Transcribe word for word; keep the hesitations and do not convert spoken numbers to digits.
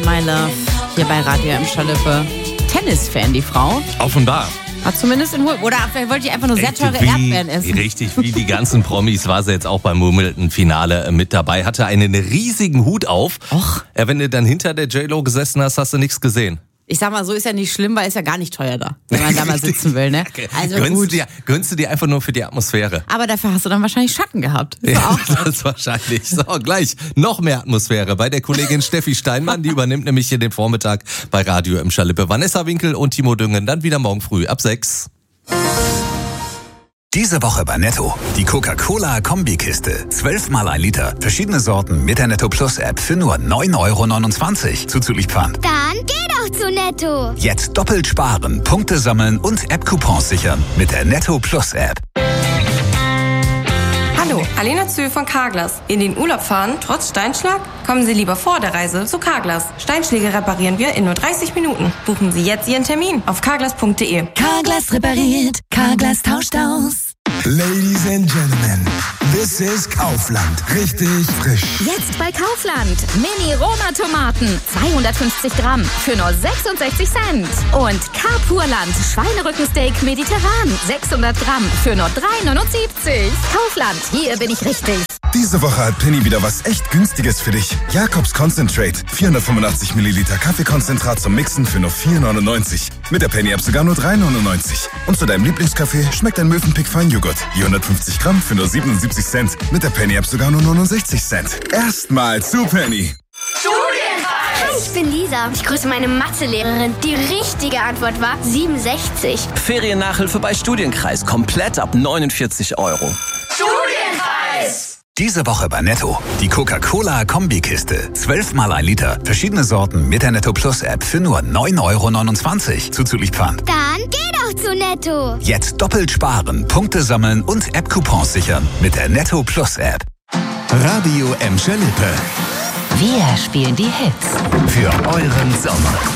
My Love, hier bei Radio Emscher Lippe. Tennisfan, die Frau. Offenbar. Hat zumindest in Oder vielleicht wollte ich einfach nur sehr teure wie, Erdbeeren essen. Richtig, wie die ganzen Promis war sie jetzt auch beim Wimbledon-Finale mit dabei. Hatte einen riesigen Hut auf. Och. Ja, wenn du dann hinter der J-Lo gesessen hast, hast du nichts gesehen. Ich sag mal, so ist ja nicht schlimm, weil ist ja gar nicht teuer da, wenn man da mal sitzen will, ne? Also gönnst, gut. Du dir, gönnst du dir einfach nur für die Atmosphäre. Aber dafür hast du dann wahrscheinlich Schatten gehabt. Das Ja, war auch das ist wahrscheinlich. So, gleich noch mehr Atmosphäre bei der Kollegin Steffi Steinmann. Die übernimmt nämlich hier den Vormittag bei Radio Emscher Lippe. Vanessa Winkel und Timo Düngen dann wieder morgen früh ab sechs. Diese Woche bei Netto. Die Coca-Cola-Kombikiste. Zwölfmal ein Liter. Verschiedene Sorten mit der Netto Plus App für nur neun Euro neunundzwanzig. Zuzüglich Pfand. Dann geh doch zu Netto. Jetzt doppelt sparen, Punkte sammeln und App-Coupons sichern mit der Netto Plus App. Hallo, Alena Zö von Carglass. In den Urlaub fahren, trotz Steinschlag? Kommen Sie lieber vor der Reise zu Carglass. Steinschläge reparieren wir in nur dreißig Minuten. Buchen Sie jetzt Ihren Termin auf carglass punkt de. Carglass repariert, Carglass tauscht aus. Ladies and Gentlemen, this is Kaufland. Richtig frisch. Jetzt bei Kaufland. Mini-Roma-Tomaten. zweihundertfünfzig Gramm für nur sechsundsechzig Cent. Und Carpurland Schweinerückensteak mediterran. sechshundert Gramm für nur drei neunundsiebzig. Kaufland, hier bin ich richtig. Diese Woche hat Penny wieder was echt Günstiges für dich. Jakobs Concentrate. vierhundertfünfundachtzig Milliliter Kaffeekonzentrat zum Mixen für nur vier neunundneunzig. Mit der Penny-App sogar nur drei neunundneunzig. Und zu deinem Lieblingskaffee schmeckt ein Mövenpick Feinjoghurt. Je hundertfünfzig Gramm für nur siebenundsiebzig Cent. Mit der Penny-App sogar nur neunundsechzig Cent. Erstmal zu Penny. Hi, ich bin Lisa. Ich grüße meine Mathelehrerin. Die richtige Antwort war siebenundsechzig. Feriennachhilfe bei Studienkreis. Komplett ab neunundvierzig Euro. Studienkreis! Diese Woche bei Netto. Die Coca-Cola-Kombikiste. Zwölfmal ein Liter. Verschiedene Sorten mit der Netto Plus App für nur neun Euro neunundzwanzig. Zuzüglich Pfand. Dann geh doch zu Netto. Jetzt doppelt sparen, Punkte sammeln und App-Coupons sichern mit der Netto Plus App. Radio Emscher Lippe. Wir spielen die Hits. Für euren Sommer.